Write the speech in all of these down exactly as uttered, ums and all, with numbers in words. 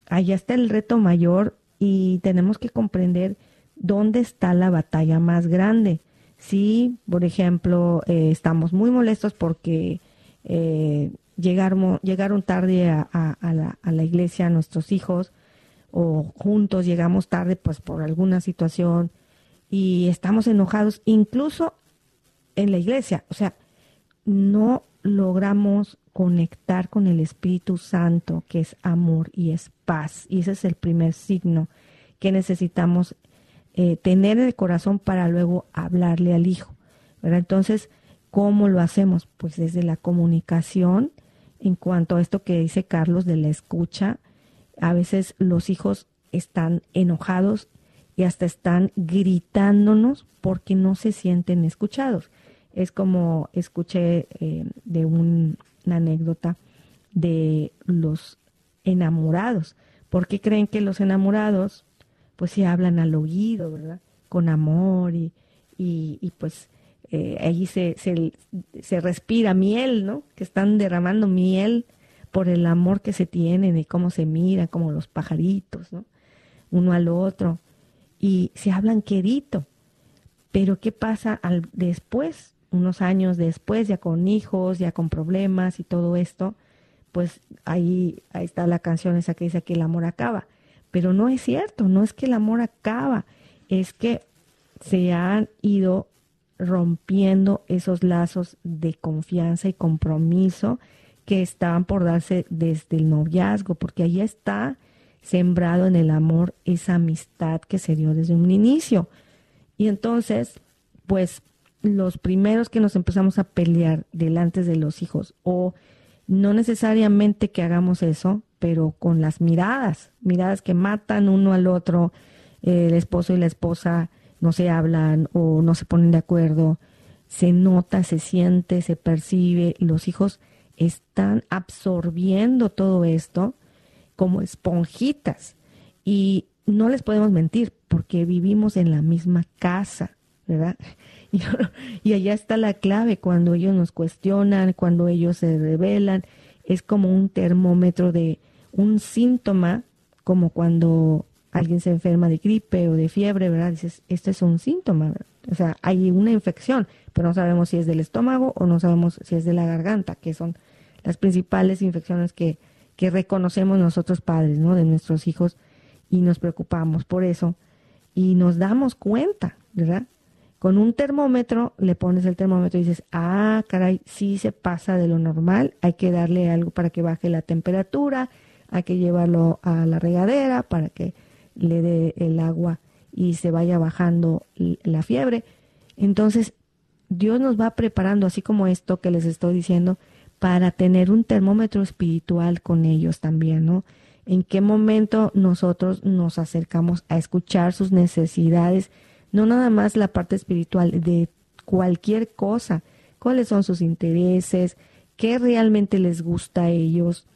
allá está el reto mayor y tenemos que comprender dónde está la batalla más grande. Si, por ejemplo, eh, estamos muy molestos porque eh, llegaron, llegaron tarde a, a, a, la, a la iglesia nuestros hijos, o juntos llegamos tarde pues por alguna situación y estamos enojados, incluso en la iglesia, o sea, no logramos conectar con el Espíritu Santo, que es amor y es paz, y ese es el primer signo que necesitamos eh, tener en el corazón para luego hablarle al Hijo, ¿verdad? Entonces, ¿cómo lo hacemos? Pues desde la comunicación, en cuanto a esto que dice Carlos de la escucha. A veces los hijos están enojados y hasta están gritándonos porque no se sienten escuchados. Es como escuché eh, de un, una anécdota de los enamorados. ¿Por qué creen que los enamorados pues se hablan al oído, ¿verdad? Con amor y, y, y pues eh, ahí se, se, se respira miel, ¿no? Que están derramando miel por el amor que se tienen y cómo se miran, como los pajaritos, ¿no? Uno al otro. Y se hablan quedito. Pero ¿qué pasa al después? Unos años después, ya con hijos, ya con problemas y todo esto, pues ahí, ahí está la canción esa que dice que el amor acaba. Pero no es cierto, no es que el amor acaba, es que se han ido rompiendo esos lazos de confianza y compromiso que estaban por darse desde el noviazgo, porque ahí está sembrado en el amor esa amistad que se dio desde un inicio. Y entonces, pues, los primeros que nos empezamos a pelear delante de los hijos, o no necesariamente que hagamos eso, pero con las miradas, miradas que matan uno al otro, eh, el esposo y la esposa no se hablan o no se ponen de acuerdo, se nota, se siente, se percibe, los hijos están absorbiendo todo esto como esponjitas y no les podemos mentir porque vivimos en la misma casa, ¿verdad? Y, y allá está la clave, cuando ellos nos cuestionan, cuando ellos se rebelan, es como un termómetro de un síntoma, como cuando alguien se enferma de gripe o de fiebre, ¿verdad? Dices, este es un síntoma, ¿verdad? O sea, hay una infección, pero no sabemos si es del estómago o no sabemos si es de la garganta, que son las principales infecciones que, que reconocemos nosotros padres, ¿no? De nuestros hijos, y nos preocupamos por eso y nos damos cuenta, ¿verdad? Con un termómetro le pones el termómetro y dices, ah, caray, sí se pasa de lo normal, hay que darle algo para que baje la temperatura, hay que llevarlo a la regadera para que le dé el agua y se vaya bajando la fiebre. Entonces, Dios nos va preparando, así como esto que les estoy diciendo, para tener un termómetro espiritual con ellos también, ¿no? En qué momento nosotros nos acercamos a escuchar sus necesidades, no nada más la parte espiritual, de cualquier cosa, cuáles son sus intereses, qué realmente les gusta a ellos.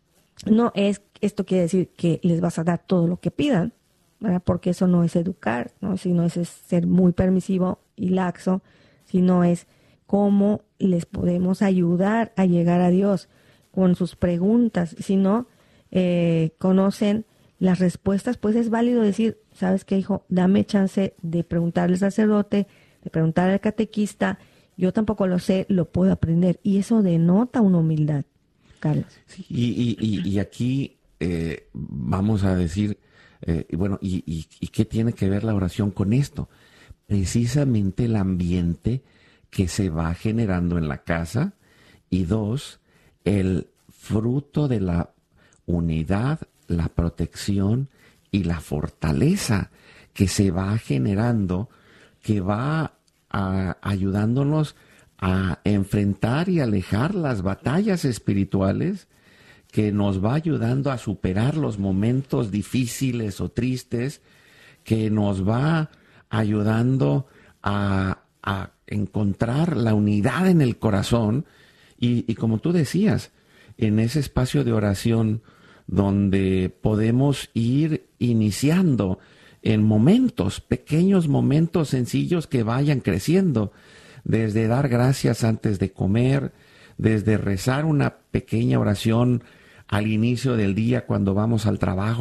No es, esto quiere decir que les vas a dar todo lo que pidan, ¿verdad? Porque eso no es educar, ¿no? Sino es, es ser muy permisivo y laxo, sino es cómo les podemos ayudar a llegar a Dios con sus preguntas. Si no eh, conocen las respuestas, pues es válido decir, ¿sabes qué, hijo? Dame chance de preguntarle al sacerdote, de preguntarle al catequista, yo tampoco lo sé, lo puedo aprender. Y eso denota una humildad, Carlos. Sí, y, y, y, y aquí eh, vamos a decir, eh, bueno, y, y, ¿y qué tiene que ver la oración con esto? Precisamente el ambiente que se va generando en la casa, y dos, el fruto de la unidad, la protección y la fortaleza que se va generando, que va a, ayudándonos a enfrentar y alejar las batallas espirituales, que nos va ayudando a superar los momentos difíciles o tristes, que nos va ayudando a, a encontrar la unidad en el corazón. Y, y como tú decías, en ese espacio de oración donde podemos ir iniciando en momentos, pequeños momentos sencillos que vayan creciendo, desde dar gracias antes de comer, desde rezar una pequeña oración al inicio del día cuando vamos al trabajo,